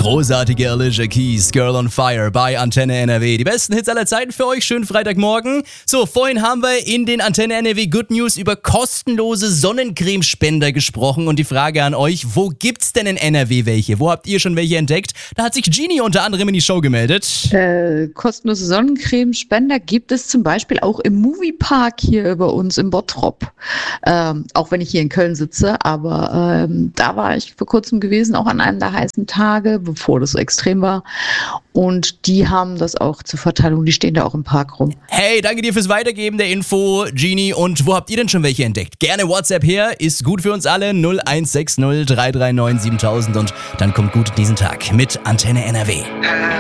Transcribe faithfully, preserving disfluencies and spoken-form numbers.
Großartige Alicia Keys, Girl on Fire bei Antenne N R W. Die besten Hits aller Zeiten für euch, schönen Freitagmorgen. So, vorhin haben wir in den Antenne N R W Good News über kostenlose Sonnencremespender gesprochen und die Frage an euch, wo gibt's denn in N R W welche? Wo habt ihr schon welche entdeckt? Da hat sich Genie unter anderem in die Show gemeldet. Äh, kostenlose Sonnencremespender gibt es zum Beispiel auch im Moviepark hier bei uns im Bottrop. Ähm, auch wenn ich hier in Köln sitze, aber ähm, da war ich vor kurzem gewesen, auch an einem der heißen Tage, bevor das so extrem war. Und die haben das auch zur Verteilung, die stehen da auch im Park rum. Hey, danke dir fürs Weitergeben der Info, Genie. Und wo habt ihr denn schon welche entdeckt? Gerne WhatsApp her, ist gut für uns alle. null eins sechs null drei drei neun siebentausend und dann kommt gut diesen Tag mit Antenne N R W.